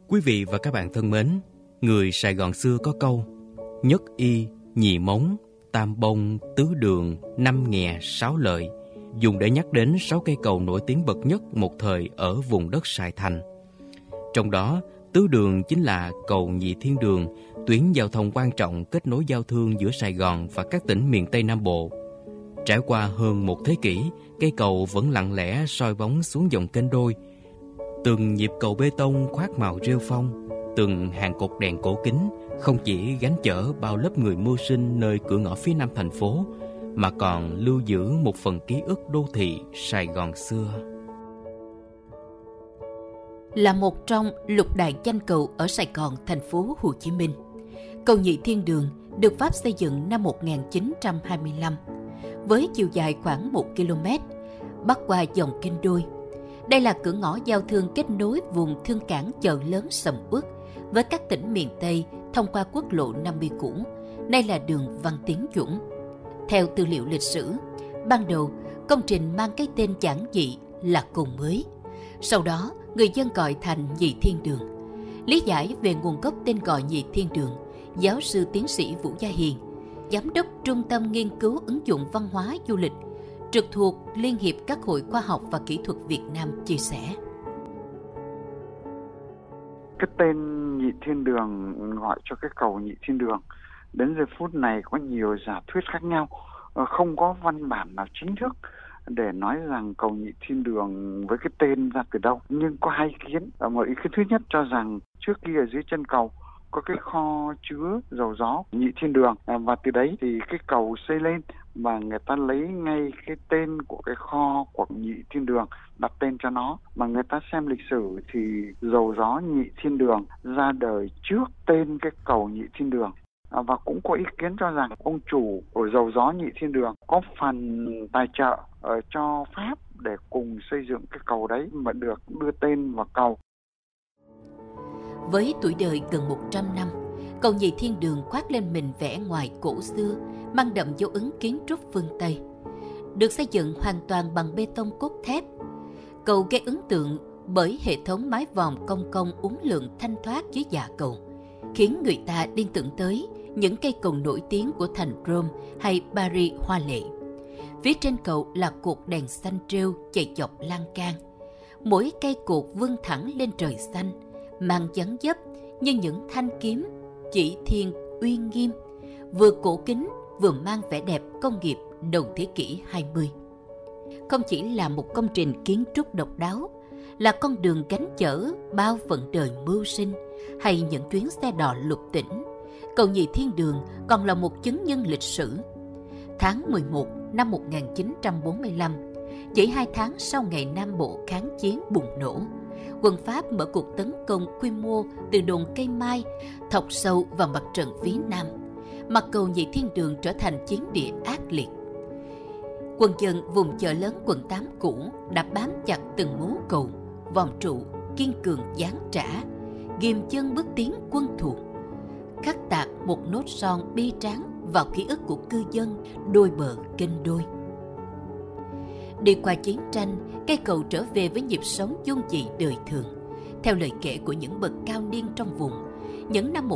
Quý vị và các bạn thân mến, người Sài Gòn xưa có câu: nhất y, nhì mống, tam bông, tứ đường, năm nghè, sáu lợi, dùng để nhắc đến 6 cây cầu nổi tiếng bậc nhất một thời ở vùng đất Sài Thành. Trong đó, tứ đường chính là cầu Nhị Thiên Đường, tuyến giao thông quan trọng kết nối giao thương giữa Sài Gòn và các tỉnh miền Tây Nam Bộ. Trải qua hơn một thế kỷ, cây cầu vẫn lặng lẽ soi bóng xuống dòng kênh đôi. Từng nhịp cầu bê tông khoác màu rêu phong, từng hàng cột đèn cổ kính không chỉ gánh chở bao lớp người mưu sinh nơi cửa ngõ phía nam thành phố, mà còn lưu giữ một phần ký ức đô thị Sài Gòn xưa. Là một trong lục đại danh cầu ở Sài Gòn, thành phố Hồ Chí Minh, cầu Nhị Thiên Đường được Pháp xây dựng năm 1925 với chiều dài khoảng 1 km, bắc qua dòng kênh đôi. Đây là cửa ngõ giao thương kết nối vùng thương cảng chợ lớn Sầm Uất với các tỉnh miền Tây thông qua quốc lộ 50 cũ, nay là đường Văn Tiến Dũng. Theo tư liệu lịch sử, ban đầu công trình mang cái tên giản dị là cầu mới. Sau đó, người dân gọi thành Nhị Thiên Đường. Lý giải về nguồn gốc tên gọi Nhị Thiên Đường, giáo sư tiến sĩ Vũ Gia Hiền, giám đốc Trung tâm Nghiên cứu ứng dụng văn hóa du lịch trực thuộc Liên hiệp các hội khoa học và kỹ thuật Việt Nam chia sẻ. Cái tên Nhị Thiên Đường gọi cho cái cầu Nhị Thiên Đường đến giờ phút này có nhiều giả thuyết khác nhau, không có văn bản nào chính thức để nói rằng cầu Nhị Thiên Đường với cái tên ra từ đâu. Nhưng có hai ý kiến. Một ý kiến thứ nhất cho rằng trước kia ở dưới chân cầu có cái kho chứa dầu gió Nhị Thiên Đường, và từ đấy thì cái cầu xây lên và người ta lấy ngay cái tên của cái kho của Nhị Thiên Đường đặt tên cho nó. Mà người ta xem lịch sử thì dầu gió Nhị Thiên Đường ra đời trước tên cái cầu Nhị Thiên Đường. Và cũng có ý kiến cho rằng ông chủ của dầu gió Nhị Thiên Đường có phần tài trợ cho Pháp để cùng xây dựng cái cầu đấy mà được đưa tên vào cầu. Với tuổi đời gần 100 năm, cầu Nhị Thiên Đường khoác lên mình vẻ ngoài cổ xưa, mang đậm dấu ấn kiến trúc phương Tây. Được xây dựng hoàn toàn bằng bê tông cốt thép. Cầu gây ấn tượng bởi hệ thống mái vòm cong cong uốn lượn thanh thoát dưới dạ cầu, khiến người ta liên tưởng tới những cây cầu nổi tiếng của thành Rome hay Paris hoa lệ. Phía trên cầu là cột đèn xanh rêu chạy dọc lan can. Mỗi cây cột vươn thẳng lên trời xanh, mang dáng dấp như những thanh kiếm chỉ thiên uy nghiêm, vừa cổ kính vừa mang vẻ đẹp công nghiệp đầu thế kỷ 20. Không chỉ là một công trình kiến trúc độc đáo, là con đường gánh chở bao phận đời mưu sinh hay những chuyến xe đò lục tỉnh, cầu Nhị Thiên Đường còn là một chứng nhân lịch sử. Tháng 11 năm 1945, chỉ 2 tháng sau ngày Nam Bộ kháng chiến bùng nổ, quân Pháp mở cuộc tấn công quy mô từ đồn Cây Mai thọc sâu vào mặt trận phía Nam. Mặt cầu Nhị Thiên Đường trở thành chiến địa ác liệt. Quân dân vùng chợ lớn quận 8 cũ đã bám chặt từng mố cầu, vòm trụ, kiên cường giáng trả, ghim chân bước tiến quân thù, khắc tạc một nốt son bi tráng vào ký ức của cư dân đôi bờ kênh đôi. Đi qua chiến tranh, cây cầu trở về với nhịp sống dung dị đời thường. Theo lời kể của những bậc cao niên trong vùng, những năm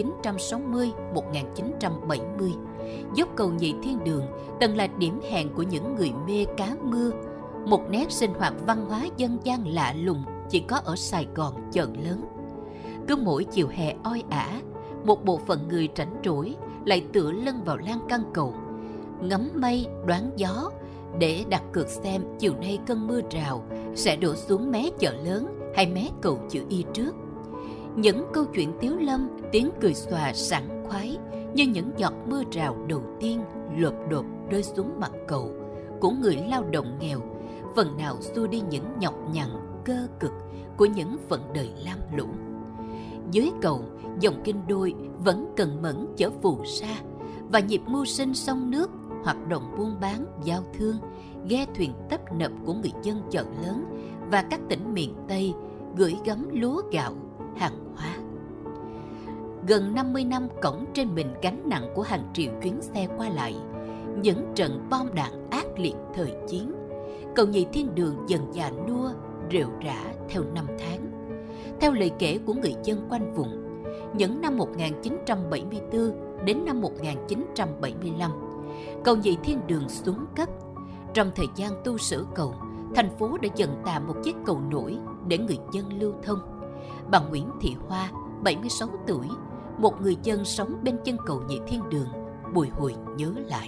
1960-1970, dốc cầu Nhị Thiên Đường từng là điểm hẹn của những người mê cá mưa, một nét sinh hoạt văn hóa dân gian lạ lùng chỉ có ở Sài Gòn chợ lớn. Cứ mỗi chiều hè oi ả, một bộ phận người rảnh rỗi lại tựa lưng vào lan can cầu, ngắm mây đoán gió để đặt cược xem chiều nay cơn mưa rào sẽ đổ xuống mé chợ lớn hay mé cầu chữ Y trước. Những câu chuyện tiếu lâm, tiếng cười xòa sảng khoái như những giọt mưa rào đầu tiên lộp đột rơi xuống mặt cầu của người lao động nghèo, phần nào xua đi những nhọc nhằn cơ cực của những phận đời lam lũ. Dưới cầu, dòng kênh đôi vẫn cần mẫn chở phù sa, và nhịp mưu sinh sông nước, hoạt động buôn bán, giao thương, ghe thuyền tấp nập của người dân chợ lớn và các tỉnh miền Tây gửi gắm lúa gạo, hàng hóa. Gần 50 năm cõng trên mình gánh nặng của hàng triệu chuyến xe qua lại, những trận bom đạn ác liệt thời chiến, cầu Nhị Thiên Đường dần già nua, rệu rã theo năm tháng. Theo lời kể của người dân quanh vùng, những năm 1974 đến năm 1975, cầu Nhị Thiên Đường xuống cấp. Trong thời gian tu sửa cầu, thành phố đã dựng tạm một chiếc cầu nổi để người dân lưu thông. Bà Nguyễn Thị Hoa, 76 tuổi, một người dân sống bên chân cầu Nhị Thiên Đường, bồi hồi nhớ lại.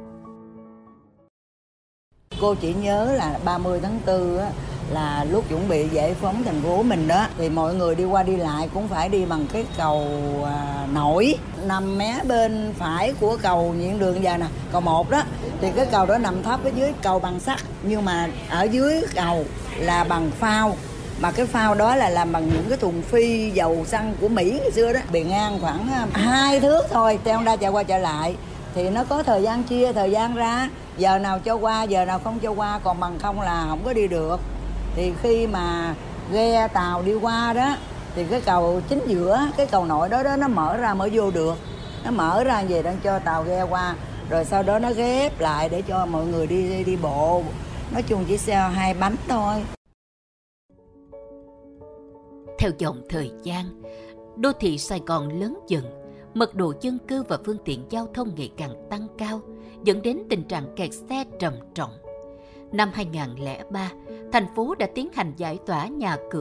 Cô chỉ nhớ là 30 tháng 4 á, là lúc chuẩn bị giải phóng thành phố mình đó, thì mọi người đi qua đi lại cũng phải đi bằng cái cầu nổi nằm mé bên phải của cầu Nhị Thiên Đường giờ nè, cầu 1 đó, thì cái cầu đó nằm thấp ở dưới cầu bằng sắt, nhưng mà ở dưới cầu là bằng phao, mà cái phao đó là làm bằng những cái thùng phi dầu xăng của Mỹ ngày xưa đó, bề ngang khoảng 2 thước thôi, xe Honda chạy qua chạy lại thì nó có thời gian chia thời gian ra, giờ nào cho qua giờ nào không cho qua, còn bằng không là không có đi được. Thì khi mà ghe tàu đi qua đó thì cái cầu chính giữa, cái cầu nội đó nó mở ra mới vô được, nó mở ra về đang cho tàu ghe qua, rồi sau đó nó ghép lại để cho mọi người đi bộ, nói chung chỉ xe 2 bánh thôi. Theo dòng thời gian, đô thị Sài Gòn lớn dần, mật độ dân cư và phương tiện giao thông ngày càng tăng cao, dẫn đến tình trạng kẹt xe trầm trọng. Năm 2003, thành phố đã tiến hành giải tỏa nhà cửa